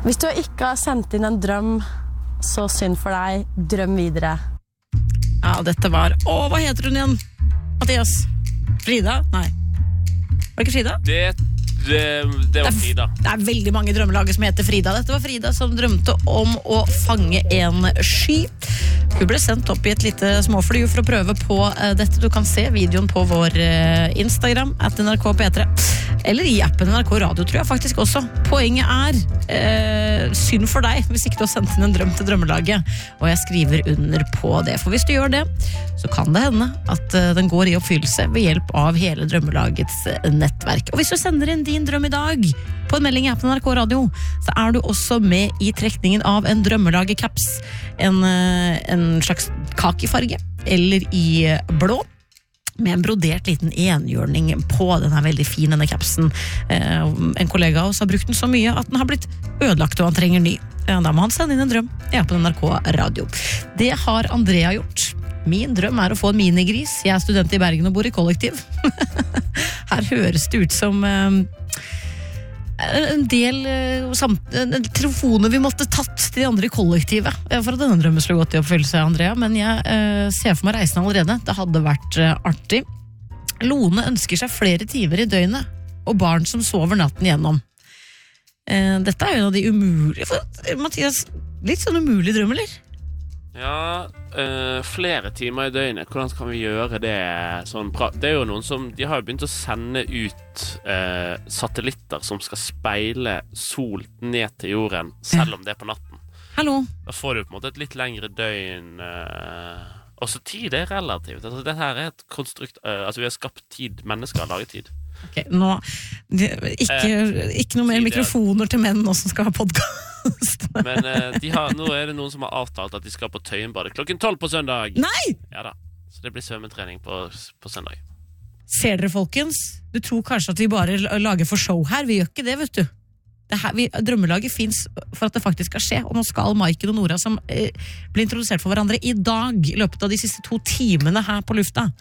Hvis du ikke har sendt inn en drøm, så synd for deg. Drøm videre. Ja, dette var... hva heter hun igjen? Mathias? Frida? Nei. Var det ikke Frida? Det var Frida. Det er veldig mange drømmelager som heter Frida. Dette var Frida som drømte om å fange en sky. Hun ble sendt opp i et lite småfly for å prøve på dette. Du kan se videoen på vår Instagram @NRK P3. Eller i appen NRK Radio, tror jeg faktisk også. Poenget er synd for deg hvis ikke du har sendt inn en drøm til drømmelaget. Og jeg skriver under på det. For hvis du gjør det, så kan det hende at den går i oppfyllelse ved hjelp av hele drømmelagets nettverk. Og hvis du sender inn din drøm i dag på en melding i appen NRK Radio, så er du også med i trekningen av en drømmelagercaps. En slags kakefarge, eller i blå, med en brodert liten enhjørning på. Den er veldig fin, denne capsen. En kollega av oss har brukt den så mye at den har blitt ødelagt, og han trenger ny. Da må han sende inn en drøm i appen NRK Radio. Det har Andrea gjort. Min drøm er å få en minigris. Jeg er student i Bergen og bor i kollektiv. Her høres det ut som en del telefoner vi måtte tatt til de andre i kollektivet for at denne drømmen skulle gått i oppfyllelse, Andrea. Men jeg ser for meg reisen allerede. Det hadde vært artig. Lone ønsker seg flere timer i døgnet, og barn som sover natten gjennom. Dette er jo en av de umulige, Mathias, litt sånn umulig drøm, eller? Ja, flere timer i døgnet. Hvordan kan vi gjøre det sånn bra? Det er jo noen som, de har jo begynt å sende ut satellitter som skal speile sol ned til jorden, selv om det er på natten. Hallo? Da får du på en måte et litt lengre døgn. Også tid er relativt. Altså, dette her er et konstrukt, altså vi har skapt tid, mennesker har laget tid. Ok, nå ikke noe mer mikrofoner til menn nå som skal ha podcast. Men nå er det noen som har avtalt at de skal på Tøyenbadet klokken 12 på søndag. Nei! Ja da, så det blir svømmetrening på søndag. Ser dere, folkens? Du tror kanskje at vi bare lager for show her. Vi gjør ikke det, vet du. Drømmelaget finnes for at det faktisk skal skje. Og nå skal Maiken og Nora, som blir introdusert for hverandre i dag, i løpet av de siste 2 timene her på lufta.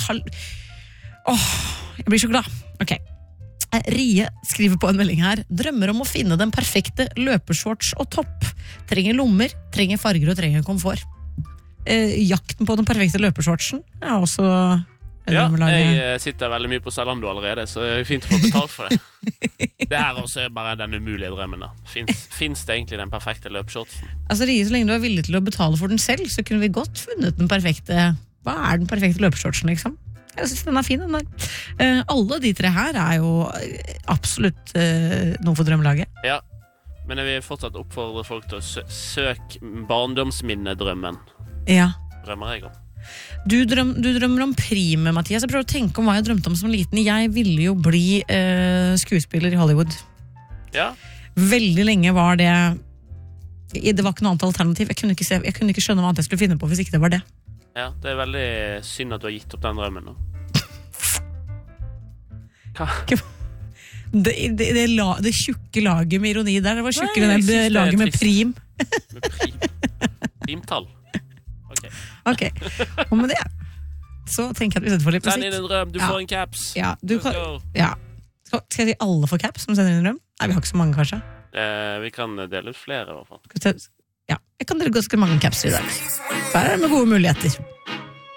Jeg blir så glad. Ok. Rie skriver på en melding her: drømmer om å finne den perfekte løpershorts og topp. Trenger lommer, trenger farger og trenger komfort. Jakten på den perfekte løpershortsen er også jeg sitter veldig mye på Zalando allerede, så det er fint å få betalt for det. Det her også er bare den umulige drømmen da. Finns det egentlig den perfekte løpershortsen? Altså Rie, så lenge du er villig til å betale for den selv, så kunne vi godt funnet den perfekte. Hva er den perfekte løpershortsen, liksom? Jeg synes den er fin, den der. Alle de 3 her er jo absolutt noe for drømmelaget. Ja, men jeg vil fortsatt oppfordre folk til å søke barndomsminnedrømmen. Ja. Drømmer jeg om. Du drømmer om prime, Mathias. Jeg prøver å tenke om hva jeg drømte om som liten. Jeg ville jo bli skuespiller i Hollywood. Ja. Veldig lenge var det. Det var ikke noe annet alternativ. Jeg kunne ikke skjønne hva annet jeg skulle finne på hvis ikke det var det. Ja, det er veldig synd at du har gitt opp den drømmen nå. Hva? Det tjukke laget med ironi der. Det var tjukkere enn det laget med prim. Med prim? Primtall? Ok, og med det så tenker jeg at vi setter for litt musikk. Send inn en drøm, du får en caps. Ja, skal jeg si alle får caps som sender inn en drøm? Nei, vi har ikke så mange kanskje. Vi kan dele ut flere i hvert fall. Ja, jeg kan dele ganske mange caps i dag. Så her er det med gode muligheter.